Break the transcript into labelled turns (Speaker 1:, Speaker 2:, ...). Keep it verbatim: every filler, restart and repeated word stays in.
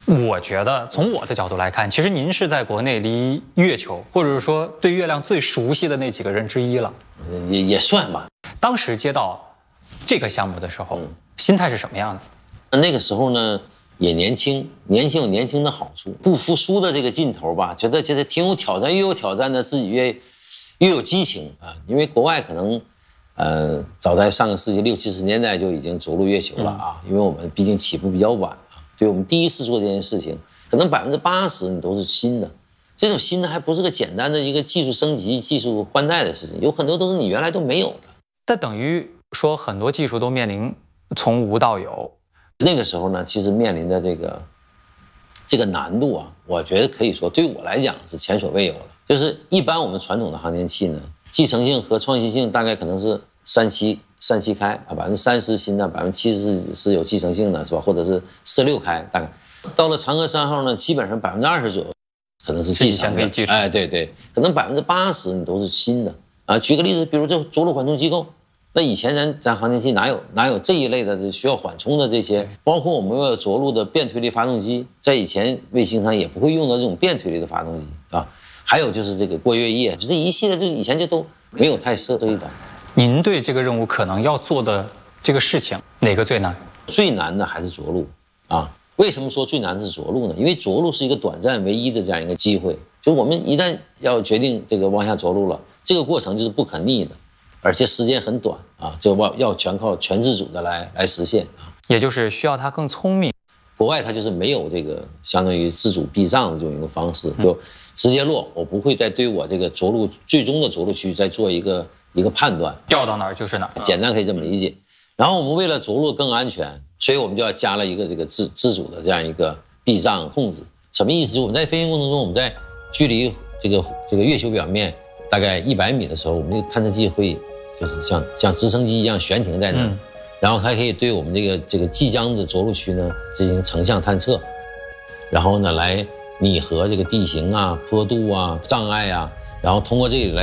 Speaker 1: 我觉得从我的角度来看，其实您是在国内离月球或者是说对月亮最熟悉的那几个人之一了，
Speaker 2: 也也算吧。
Speaker 1: 当时接到这个项目的时候，嗯、心态是什么样的？
Speaker 2: 那那个时候呢，也年轻，年轻有年轻的好处，不服输的这个劲头吧，觉得觉得挺有挑战，越有挑战呢，自己越越有激情啊。因为国外可能，呃，早在上个世纪六七十年代就已经着陆月球了啊，嗯、因为我们毕竟起步比较晚啊，对我们第一次做这件事情，可能百分之八十你都是新的。这种新的还不是个简单的一个技术升级、技术换代的事情，有很多都是你原来都没有的。
Speaker 1: 这等于说很多技术都面临从无到有。
Speaker 2: 那个时候呢，其实面临的这个这个难度啊，我觉得可以说对我来讲是前所未有的。就是一般我们传统的航天器呢，继承性和创新性大概可能是三七三七开啊，百分之三十新的，百分之七十是有继承性的，是吧？或者是四六开，大概到了嫦娥三号呢，基本上百分之二十左右可能是继承的，哎，对对，可能百分之八十你都是新的啊。举个例子，比如这着陆缓冲机构。那以前咱咱航天器哪有哪有这一类的需要缓冲的这些，包括我们要着陆的变推力发动机，在以前卫星上也不会用到这种变推力的发动机啊。还有就是这个过月夜，就这一系列，就以前就都没有太涉及到。
Speaker 1: 您对这个任务可能要做的这个事情，哪个最难？
Speaker 2: 最难的还是着陆啊。为什么说最难的是着陆呢？因为着陆是一个短暂唯一的这样一个机会，就我们一旦要决定这个往下着陆了，这个过程就是不可逆的。而且时间很短啊，就要要全靠全自主的来来实现啊，
Speaker 1: 也就是需要他更聪明。
Speaker 2: 国外它就是没有这个相当于自主避障的这种一个方式，就直接落，我不会再对我这个着陆最终的着陆区再做一个一个判断，
Speaker 1: 掉到哪儿就是哪儿，
Speaker 2: 简单可以这么理解。然后我们为了着陆更安全，所以我们就要加了一个这个自自主的这样一个避障控制。什么意思？就我们在飞行过程中，我们在距离这个这个月球表面大概一百米的时候，我们这个探测器会就是像像直升机一样悬停在那儿，嗯、然后还可以对我们这个这个即将的着陆区呢进行成像探测，然后呢来拟合这个地形啊、坡度啊、障碍啊，然后通过这个来。